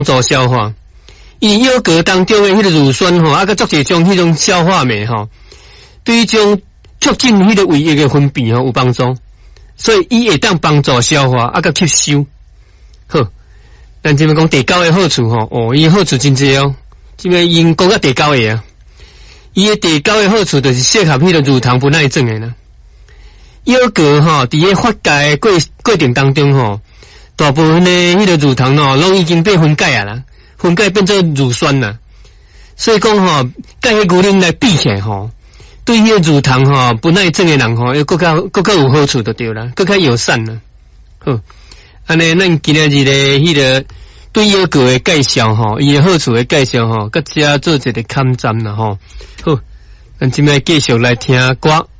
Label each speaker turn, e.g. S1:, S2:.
S1: 助消化。伊优格当中的迄个乳酸吼，啊，佮作者将迄种消化酶吼，对于种促进迄个胃液的分泌吼有帮助，所以伊会当帮助消化啊，佮吸收。好，咱即边讲第9个好处吼，伊好处真济哦，即边因讲到第9个啊，伊的第9个好处就是适合迄个乳糖不耐症的啦。优格吼，伫个发酵过程当中吼，大部分的迄个乳糖吼，拢已经被分解啊啦。分解变做乳酸啦，所以讲吼，甲迄牛奶来比起来吼，对迄个乳糖吼不耐症的人吼，又更加有好处就对啦，更加友善啦。好，安尼咱今日的迄个对优格的介绍吼，伊的好处的介绍吼，佮遮做一个勘站啦吼。好，咱今日继续来听歌。